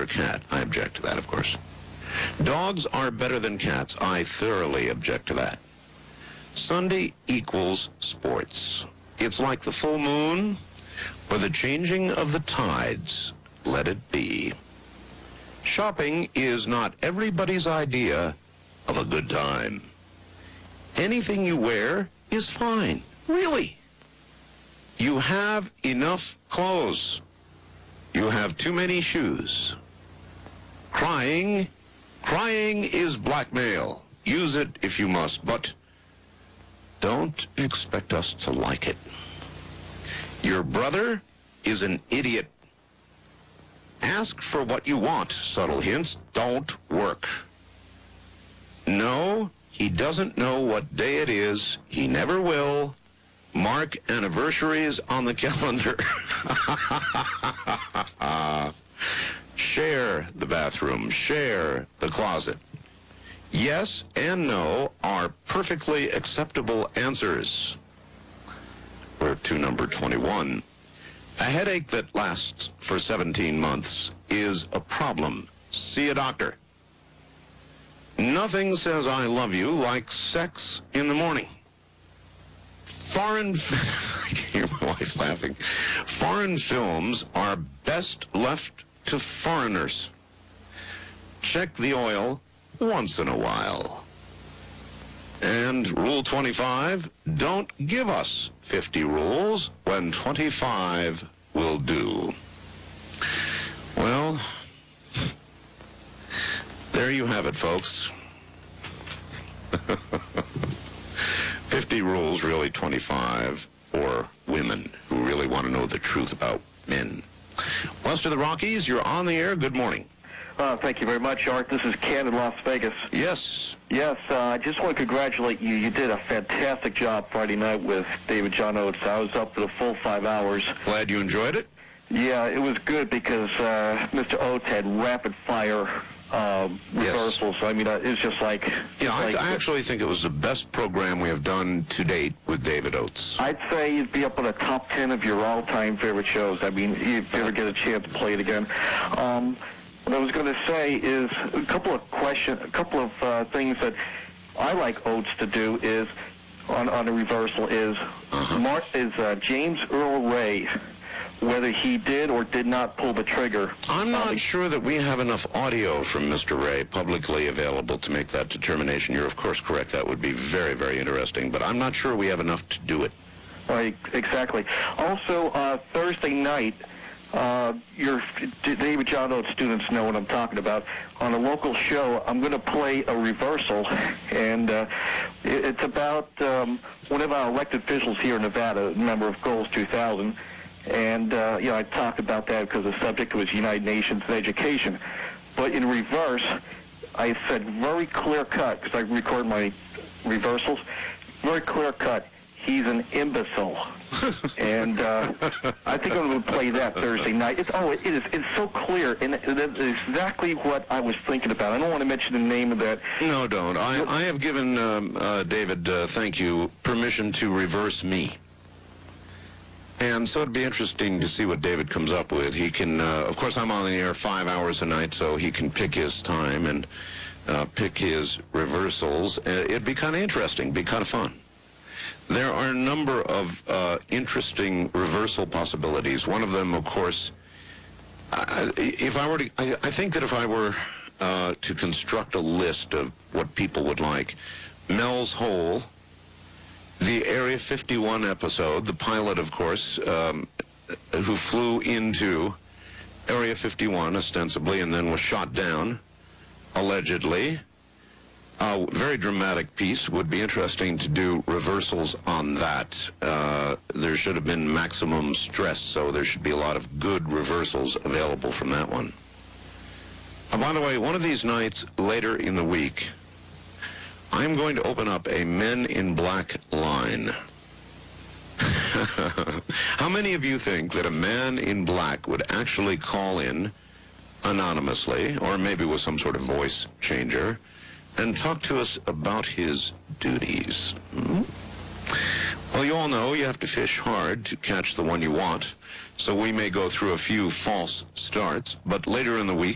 cat. I object to that, of course. Dogs are better than cats. I thoroughly object to that. Sunday equals sports. It's like the full moon or the changing of the tides. Let it be. Shopping is not everybody's idea of a good time. Anything you wear is fine. Really. You have enough clothes. You have too many shoes. Crying is blackmail. Use it if you must, but don't expect us to like it. Your brother is an idiot. Ask for what you want. Subtle hints don't work. No, he doesn't know what day it is. He never will. Mark anniversaries on the calendar. Share the bathroom. Share the closet. Yes and no are perfectly acceptable answers. We're to number 21. A headache that lasts for 17 months is a problem. See a doctor. Nothing says I love you like sex in the morning. I can hear my wife laughing. Foreign films are best left to foreigners. Check the oil once in a while. And Rule 25, don't give us 50 rules when 25 will do. Well, there you have it, folks. 50 rules, really 25 for women who really want to know the truth about men. West of the Rockies, you're on the air. Good morning. Thank you very much, Art. This is Ken in Las Vegas. Yes. Yes, I just want to congratulate you. You did a fantastic job Friday night with David John Oates. I was up for the full 5 hours. Glad you enjoyed it? Yeah, it was good because Mr. Oates had rapid-fire reversals. Yes. I mean, it's just like... Yeah, like, I actually think it was the best program we have done to date with David Oates. I'd say you'd be up on the top 10 of your all-time favorite shows. I mean, if you ever get a chance to play it again. What I was going to say is a couple of things that I like Oates to do is, on a reversal, is James Earl Ray, whether he did or did not pull the trigger. I'm not sure that we have enough audio from Mr. Ray publicly available to make that determination. You're, of course, correct. That would be very, very interesting, but I'm not sure we have enough to do it. Right, exactly. Also, Thursday night, your David John Oates students know what I'm talking about. On a local show, I'm going to play a reversal, and it's about one of our elected officials here in Nevada, a member of Goals 2000, and I talked about that because the subject was United Nations and education. But in reverse, I said very clear cut, because I record my reversals, very clear cut. He's an imbecile. And I think I'm going to play that Thursday night. It's so clear, and that's exactly what I was thinking about. I don't want to mention the name of that. No, don't. I have given David, thank you, permission to reverse me. And so it'd be interesting to see what David comes up with. He can, of course, I'm on the air 5 hours a night, so he can pick his time and pick his reversals. It'd be kind of interesting, be kind of fun. There are a number of interesting reversal possibilities. One of them, of course, I think that if I were to construct a list of what people would like, Mel's Hole, the Area 51 episode, the pilot, of course, who flew into Area 51, ostensibly, and then was shot down, allegedly. A very dramatic piece. Would be interesting to do reversals on that. There should have been maximum stress, so there should be a lot of good reversals available from that one. By the way, one of these nights later in the week, I'm going to open up a Men in Black line. How many of you think that a man in black would actually call in anonymously, or maybe with some sort of voice changer, and talk to us about his duties? Well, you all know you have to fish hard to catch the one you want, so we may go through a few false starts, but later in the week,